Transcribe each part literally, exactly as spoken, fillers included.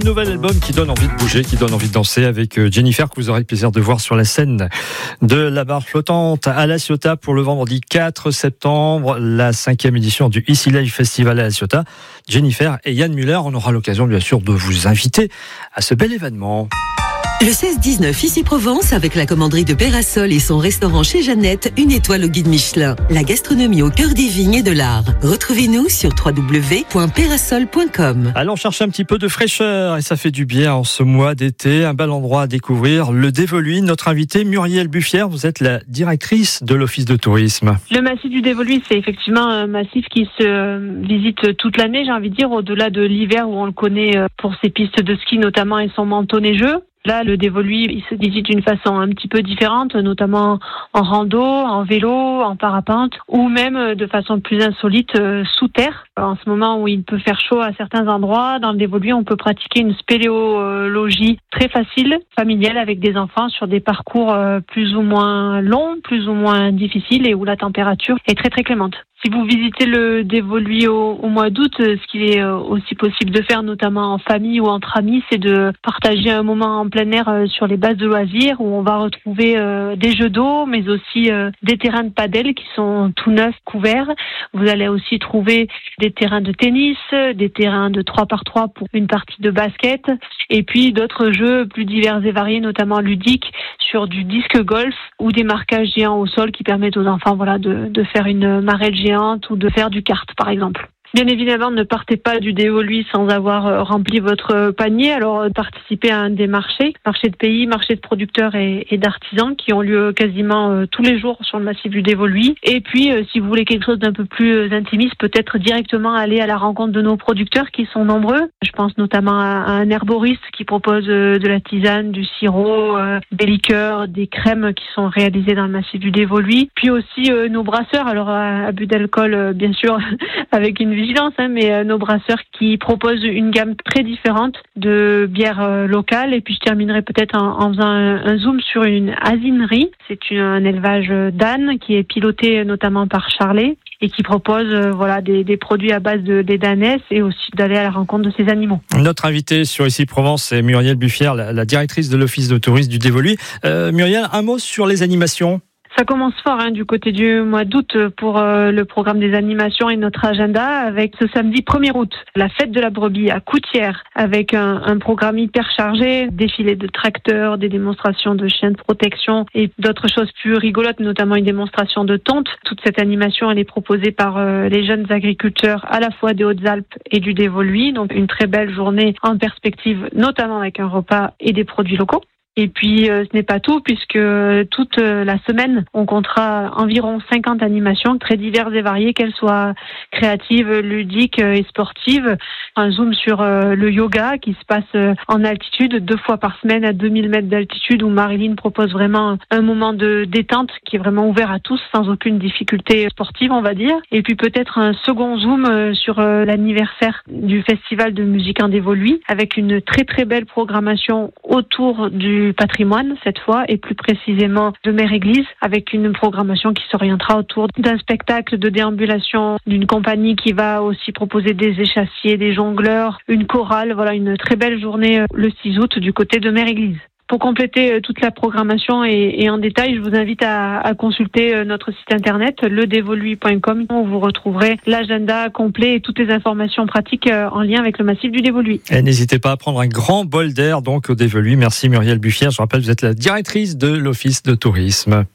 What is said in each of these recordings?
nouvel album qui donne envie de bouger, qui donne envie de danser avec Jennifer, que vous aurez le plaisir de voir sur la scène de la barre flottante à La Ciotat pour le vendredi quatre septembre, la cinquième édition du Easy Live Festival à La Ciotat. Jennifer et Yann Muller, on aura l'occasion bien sûr de vous inviter à ce bel événement. Le seize dix-neuf, ici Provence, avec la commanderie de Pérasol et son restaurant chez Jeannette, une étoile au guide Michelin. La gastronomie au cœur des vignes et de l'art. Retrouvez-nous sur w w w point pérasol point com. Allons chercher un petit peu de fraîcheur et ça fait du bien en ce mois d'été. Un bel endroit à découvrir, le Dévoluy. Notre invitée, Muriel Buffière, vous êtes la directrice de l'Office de tourisme. Le massif du Dévoluy, c'est effectivement un massif qui se visite toute l'année, j'ai envie de dire, au-delà de l'hiver où on le connaît pour ses pistes de ski notamment et son manteau neigeux. Là, le Dévoluy, il se visite d'une façon un petit peu différente, notamment en rando, en vélo, en parapente, ou même de façon plus insolite, euh, sous terre. En ce moment où il peut faire chaud à certains endroits, dans le Dévoluy, on peut pratiquer une spéléologie très facile, familiale, avec des enfants sur des parcours euh, plus ou moins longs, plus ou moins difficiles, et où la température est très très clémente. Si vous visitez le Dévoluy au, au mois d'août, ce qu'il est aussi possible de faire, notamment en famille ou entre amis, c'est de partager un moment en plein air sur les bases de loisirs où on va retrouver euh, des jeux d'eau, mais aussi euh, des terrains de padel qui sont tout neufs, couverts. Vous allez aussi trouver des terrains de tennis, des terrains de trois par trois pour une partie de basket, et puis d'autres jeux plus divers et variés, notamment ludiques, sur du disque golf ou des marquages géants au sol qui permettent aux enfants voilà, de, de faire une marelle géante ou de faire du kart par exemple. Bien évidemment, ne partez pas du Dévoluy sans avoir rempli votre panier. Alors, participez à un des marchés, marchés de pays, marchés de producteurs et, et d'artisans qui ont lieu quasiment euh, tous les jours sur le massif du Dévoluy. Et puis, euh, si vous voulez quelque chose d'un peu plus intimiste, peut-être directement aller à la rencontre de nos producteurs qui sont nombreux. Je pense notamment à, à un herboriste qui propose euh, de la tisane, du sirop, euh, des liqueurs, des crèmes qui sont réalisées dans le massif du Dévoluy. Puis aussi euh, nos brasseurs, alors à abus d'alcool, euh, bien sûr, avec une vigilance, hein, mais euh, nos brasseurs qui proposent une gamme très différente de bières euh, locales. Et puis je terminerai peut-être en, en faisant un, un zoom sur une asinerie. C'est une, un élevage d'ânes qui est piloté notamment par Charlet et qui propose euh, voilà des, des produits à base de des danesses et aussi d'aller à la rencontre de ces animaux. Notre invitée sur Ici Provence, c'est Muriel Buffière, la, la directrice de l'Office de tourisme du Dévoluy. Euh, Muriel, un mot sur les animations. Ça commence fort hein, du côté du mois d'août pour euh, le programme des animations et notre agenda avec ce samedi premier août, la fête de la brebis à Coutières avec un, un programme hyper chargé, défilé de tracteurs, des démonstrations de chiens de protection et d'autres choses plus rigolotes, notamment une démonstration de tonte. Toute cette animation elle est proposée par euh, les jeunes agriculteurs à la fois des Hautes-Alpes et du Dévoluy, donc une très belle journée en perspective, notamment avec un repas et des produits locaux. Et puis, euh, ce n'est pas tout, puisque toute euh, la semaine, on comptera environ cinquante animations très diverses et variées, qu'elles soient créatives, ludiques euh, et sportives. Un zoom sur euh, le yoga qui se passe euh, en altitude, deux fois par semaine à deux mille mètres d'altitude, où Marilyn propose vraiment un moment de détente qui est vraiment ouvert à tous, sans aucune difficulté sportive, on va dire. Et puis peut-être un second zoom euh, sur euh, l'anniversaire du Festival de musique en Dévoluy, avec une très très belle programmation autour du patrimoine cette fois et plus précisément de Mère-Église avec une programmation qui s'orientera autour d'un spectacle de déambulation d'une compagnie qui va aussi proposer des échassiers, des jongleurs, une chorale, voilà une très belle journée le six août du côté de Mère-Église. Pour compléter toute la programmation et, et en détail, je vous invite à, à consulter notre site internet le dévoluy point com où vous retrouverez l'agenda complet et toutes les informations pratiques en lien avec le massif du Dévoluy. Et n'hésitez pas à prendre un grand bol d'air donc au Dévoluy. Merci Muriel Buffière. Je rappelle, vous êtes la directrice de l'Office de tourisme.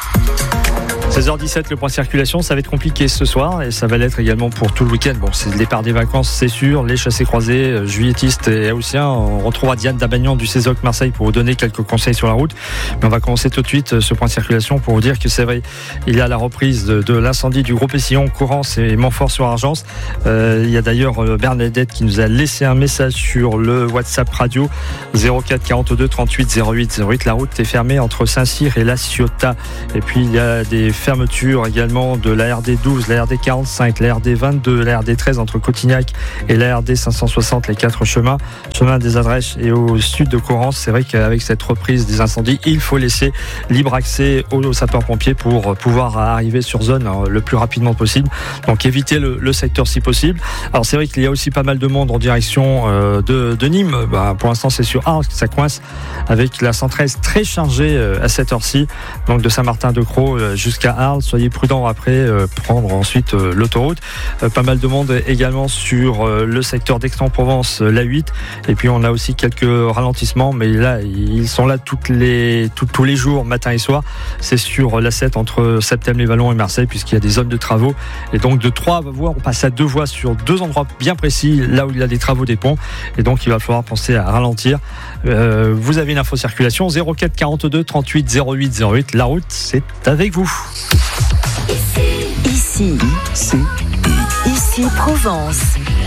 seize heures dix-sept, le point circulation, ça va être compliqué ce soir et ça va l'être également pour tout le week-end. Bon, c'est le départ des vacances, c'est sûr. Les chassés-croisés, euh, juilletistes et haussiens. On retrouvera Diane Dabagnan du Césoc Marseille pour vous donner quelques conseils sur la route. Mais on va commencer tout de suite ce point circulation pour vous dire que c'est vrai, il y a la reprise de, de l'incendie du Gros Pessillon, Courance et Montfort-sur-Argence. Euh, il y a d'ailleurs Bernadette qui nous a laissé un message sur le WhatsApp radio zéro quatre quarante-deux trente-huit zéro huit zéro huit. La route est fermée entre Saint-Cyr et La Ciotat. Et puis il y a des fermeture également de la R D douze, la R D quarante-cinq, la R D vingt-deux, la R D treize entre Cotignac et la R D cinq cent soixante, les quatre chemins, chemin des Adrèches et au sud de Corrence. C'est vrai qu'avec cette reprise des incendies, il faut laisser libre accès aux sapeurs-pompiers pour pouvoir arriver sur zone le plus rapidement possible. Donc éviter le, le secteur si possible. Alors c'est vrai qu'il y a aussi pas mal de monde en direction euh, de, de Nîmes. Bah, pour l'instant c'est sur Arles que ça coince avec la cent treize très chargée euh, à cette heure-ci. Donc de Saint-Martin-de-Crau euh, jusqu'à Arles. Soyez prudents après euh, prendre ensuite euh, l'autoroute. Euh, pas mal de monde également sur euh, le secteur d'Aix-en-Provence, euh, l'A huit. Et puis on a aussi quelques ralentissements, mais là ils sont là toutes les, tout, tous les jours, matin et soir. C'est sur l'A sept entre Septem-les-Vallons et Marseille, puisqu'il y a des zones de travaux. Et donc de trois voies, on passe à deux voies sur deux endroits bien précis, là où il y a des travaux des ponts. Et donc il va falloir penser à ralentir. Euh, vous avez une info circulation zéro quatre quarante-deux trente-huit zéro huit zéro huit. La route, c'est avec vous. Ici, ici, ici, ici Provence.